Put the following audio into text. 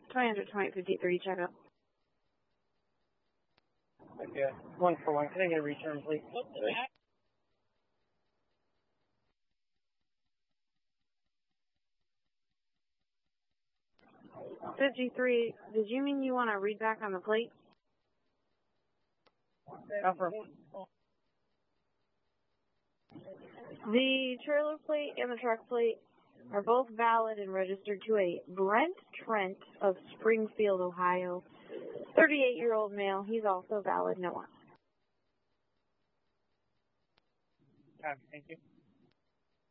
20-20-53, check out. Okay, 141. Can I get a return, please? 53, did you mean you want to read back on the plate? The trailer plate and the truck plate are both valid and registered to a Brent Trent of Springfield, Ohio. 38-year-old male. He's also valid. No one. Thank you.